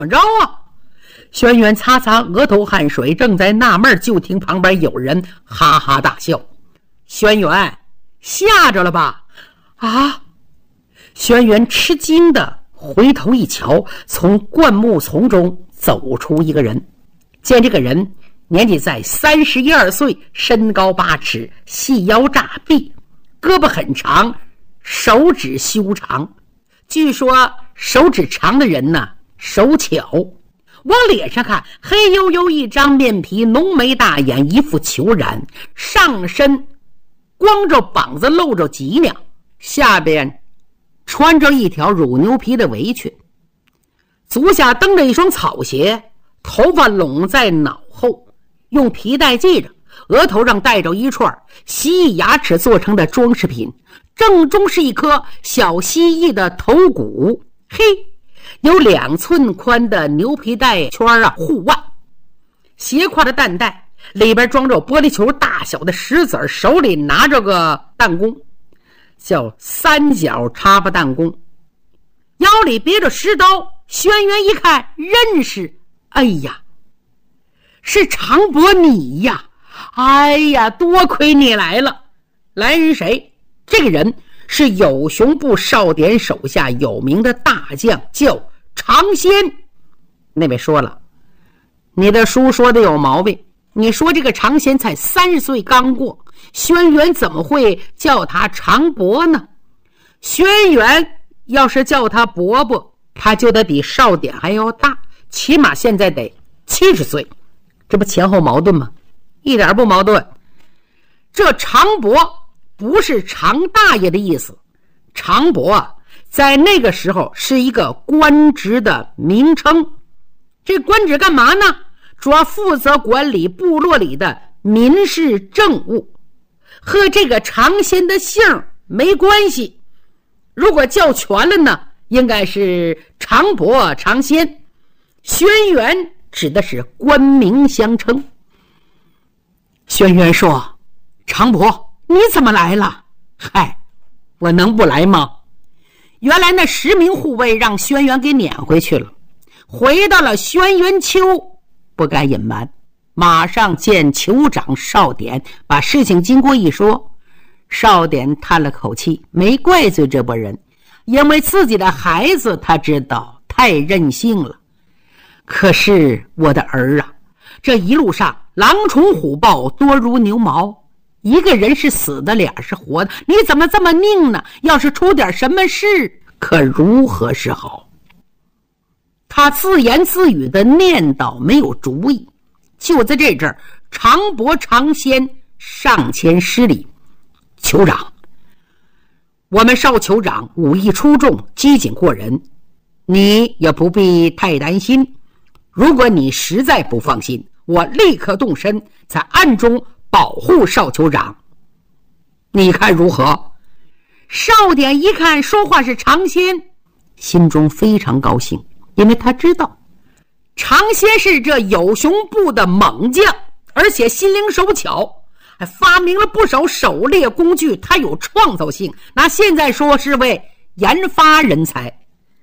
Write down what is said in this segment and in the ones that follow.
么着啊？轩辕擦擦额头汗水，正在纳闷，就听旁边有人哈哈大笑。轩辕，吓着了吧？啊！轩辕吃惊的回头一瞧，从灌木丛中走出一个人。见这个人年纪在31、2岁，身高8尺，细腰炸臂，胳膊很长，手指修长。据说手指长的人呢，手巧。往脸上看，黑黝黝一张面皮，浓眉大眼，一副虬髯，上身光着膀子露着脊梁，下边穿着一条乳牛皮的围裙，足下蹬着一双草鞋，头发拢在脑后，用皮带系着，额头上戴着一串蜥蜴牙齿做成的装饰品，正中是一颗小蜥蜴的头骨。嘿，有2寸宽的牛皮带圈护腕，斜挎着蛋袋，里边装着玻璃球大小的石子，手里拿着个弹弓，叫三角插巴弹弓，腰里别着石刀。轩辕一看认识，哎呀，是常伯你呀！哎呀，多亏你来了。来人谁？这个人是有熊部少典手下有名的大将，叫常仙。那位说了，你的书说的有毛病，你说这个常仙才30岁刚过，轩辕怎么会叫他常伯呢？轩辕要是叫他伯伯，他就得比少典还要大，起码现在得70岁，这不前后矛盾吗？一点不矛盾。这常伯不是常大爷的意思，常伯在那个时候是一个官职的名称。这官职干嘛呢？主要负责管理部落里的民事政务，和这个常仙的姓没关系。如果叫全了呢，应该是常伯、常仙。轩辕指的是官名相称。轩辕说：常伯，你怎么来了？嗨，我能不来吗？原来那10名护卫让轩辕给撵回去了，回到了轩辕丘，不敢隐瞒，马上见酋长少典，把事情经过一说。少典叹了口气，没怪罪这拨人，因为自己的孩子他知道太任性了。可是我的儿啊，这一路上狼虫虎豹多如牛毛，一个人是死的，俩是活的，你怎么这么拧呢？要是出点什么事，可如何是好？他自言自语的念叨，没有主意。就在这阵儿，常伯、常仙上前施礼：酋长，我们少酋长武艺出众，机警过人，你也不必太担心。如果你实在不放心，我立刻动身，在暗中保护少酋长，你看如何？少典一看说话是常仙，心中非常高兴，因为他知道常仙是这有熊部的猛将，而且心灵手巧，还发明了不少狩猎工具，他有创造性，那现在说是位研发人才。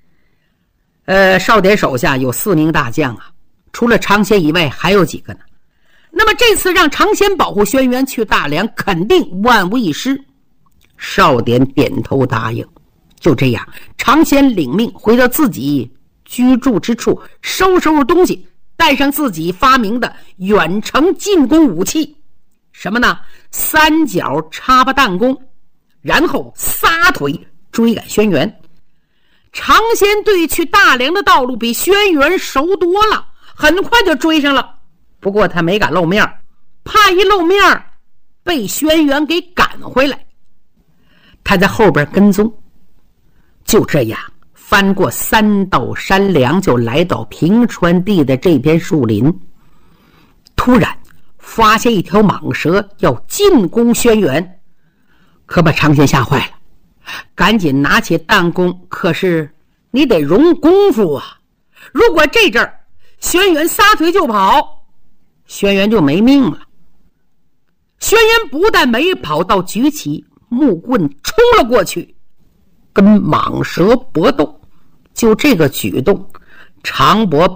少典手下有4名大将啊，除了常仙以外还有几个呢。那么这次让常仙保护轩辕去大梁，肯定万无一失。少典点头答应。就这样，常仙领命回到自己居住之处，收拾东西，带上自己发明的远程进攻武器，什么呢？三角插巴弹弓，然后撒腿追赶轩辕。常仙对去大梁的道路比轩辕熟多了，很快就追上了。不过他没敢露面，怕一露面被轩辕给赶回来。他在后边跟踪，就这样翻过3道山梁，就来到平川地的这片树林。突然发现一条蟒蛇要进攻轩辕，可把常仙吓坏了，赶紧拿起弹弓。可是你得容功夫啊，如果这阵儿轩辕撒腿就跑，轩辕就没命了。轩辕不但没跑，到举起木棍冲了过去，跟蟒蛇搏斗。就这个举动，常伯